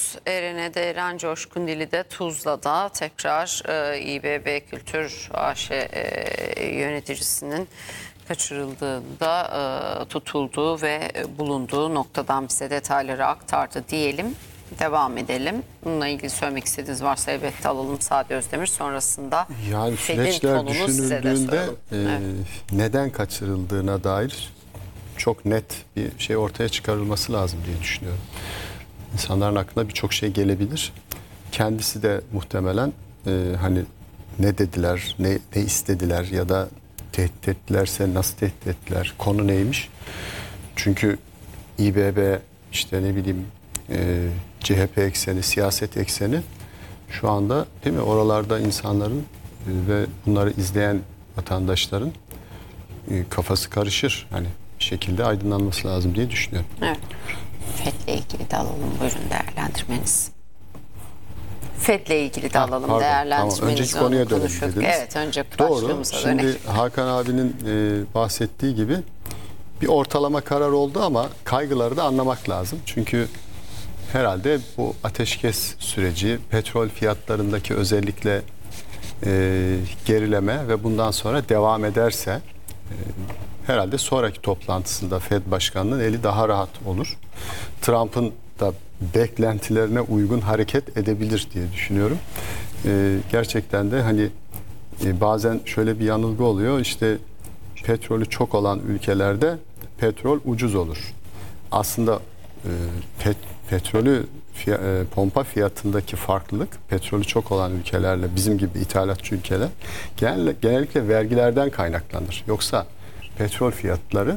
ediyoruz. Erene'de, Eren Coşkun Dili'de, Tuzla'da tekrar İBB Kültür AŞ yöneticisinin kaçırıldığında tutulduğu ve bulunduğu noktadan bize detayları aktardı diyelim. Devam edelim. Bununla ilgili söylemek istediğiniz varsa elbette alalım Sadi Özdemir. Sonrasında yani süreçler düşünüldüğünde neden kaçırıldığına dair çok net bir şey ortaya çıkarılması lazım diye düşünüyorum. İnsanların aklına birçok şey gelebilir. Kendisi de muhtemelen hani ne dediler, ne istediler ya da tehdit ettilerse nasıl tehdit ettiler, konu neymiş? Çünkü İBB işte ne bileyim CHP ekseni, siyaset ekseni şu anda değil mi? Oralarda insanların ve bunları izleyen vatandaşların kafası karışır. Hani bir şekilde aydınlanması lazım diye düşünüyorum. Evet. FET'le ilgili de alalım. Buyurun değerlendirmeniz. FET'le ilgili de alalım değerlendirmenizi. Tamam. Önceki konuya dönelim dediniz. Evet, önce doğru. Şimdi Hakan abinin bahsettiği gibi bir ortalama karar oldu ama kaygıları da anlamak lazım. Çünkü herhalde bu ateşkes süreci, petrol fiyatlarındaki özellikle gerileme ve bundan sonra devam ederse herhalde sonraki toplantısında Fed Başkanı'nın eli daha rahat olur. Trump'ın da beklentilerine uygun hareket edebilir diye düşünüyorum. Gerçekten de hani bazen şöyle bir yanılgı oluyor. İşte petrolü çok olan ülkelerde petrol ucuz olur. Aslında petrolü pompa fiyatındaki farklılık petrolü çok olan ülkelerle bizim gibi ithalatçı ülkeler genellikle vergilerden kaynaklanır. Yoksa petrol fiyatları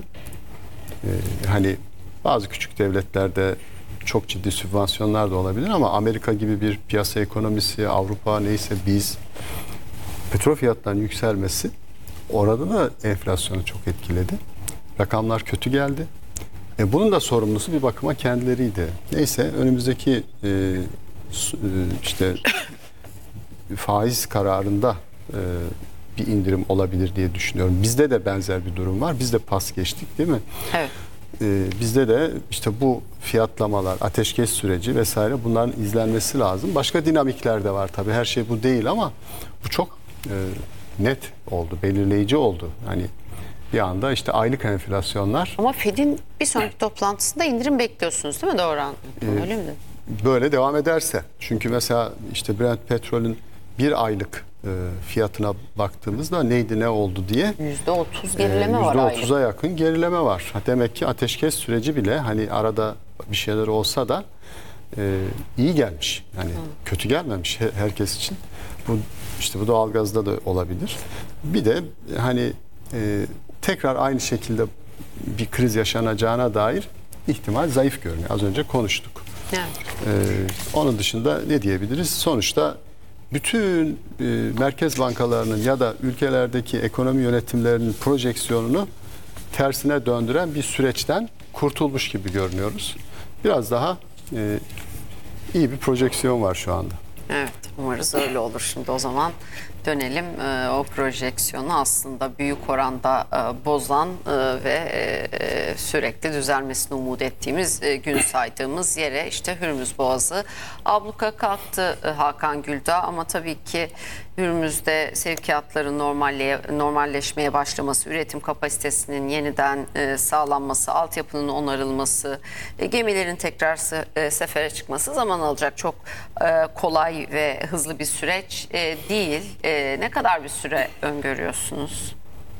hani bazı küçük devletlerde çok ciddi sübvansiyonlar da olabilir ama Amerika gibi bir piyasa ekonomisi, Avrupa neyse biz petrol fiyatlarının yükselmesi orada da enflasyonu çok etkiledi. Rakamlar kötü geldi. Bunun da sorumlusu bir bakıma kendileriydi. Neyse önümüzdeki işte faiz kararında bir indirim olabilir diye düşünüyorum. Bizde de benzer bir durum var. Biz de pas geçtik değil mi? Evet. Bizde de işte bu fiyatlamalar, ateşkes süreci vesaire bunların izlenmesi lazım. Başka dinamikler de var tabii. Her şey bu değil ama bu çok net oldu, belirleyici oldu. Hani bir anda işte aylık enflasyonlar. Ama Fed'in bir sonraki toplantısında indirim bekliyorsunuz değil mi? Doğru anladım. Öyle mi? Böyle devam ederse. Çünkü mesela işte Brent petrolün bir aylık fiyatına baktığımızda neydi ne oldu diye %30 gerileme var aylık. %30'a yakın gerileme var. Demek ki ateşkes süreci bile hani arada bir şeyler olsa da iyi gelmiş. Yani kötü gelmemiş herkes için. Bu işte bu doğalgazda da olabilir. Bir de hani tekrar aynı şekilde bir kriz yaşanacağına dair ihtimal zayıf görünüyor. Az önce konuştuk. Evet. Onun dışında ne diyebiliriz? Sonuçta bütün merkez bankalarının ya da ülkelerdeki ekonomi yönetimlerinin projeksiyonunu tersine döndüren bir süreçten kurtulmuş gibi görünüyoruz. Biraz daha iyi bir projeksiyon var şu anda. Evet, umarız öyle olur. Şimdi o zaman dönelim o projeksiyonu aslında büyük oranda bozan ve sürekli düzelmesini umut ettiğimiz, gün saydığımız yere, işte Hürmüz Boğazı abluka kalktı Hakan Güldağ, ama tabii ki Hürmüz'de sevkiyatların normalleşmeye başlaması, üretim kapasitesinin yeniden sağlanması, altyapının onarılması, gemilerin tekrar sefere çıkması zaman alacak. Çok kolay ve hızlı bir süreç değil. Ne kadar bir süre öngörüyorsunuz?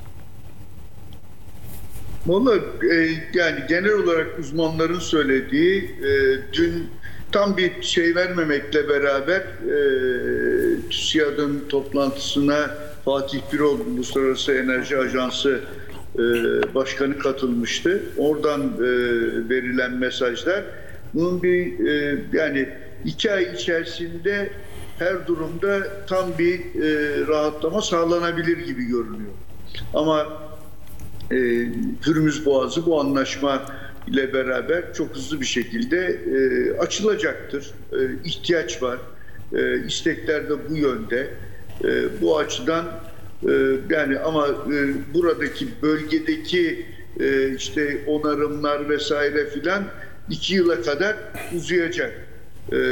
Vallahi yani genel olarak uzmanların söylediği dün tam bir şey vermemekle beraber TÜSİAD'ın toplantısına Fatih Birol Uluslararası Enerji Ajansı Başkanı katılmıştı. Oradan verilen mesajlar bunun bir yani 2 ay içerisinde her durumda tam bir rahatlama sağlanabilir gibi görünüyor. Ama Hürmüz Boğazı bu anlaşma ile beraber çok hızlı bir şekilde açılacaktır. İhtiyaç var. İstekler de bu yönde. Bu açıdan yani ama buradaki bölgedeki işte onarımlar vesaire filan 2 yıla kadar uzayacak.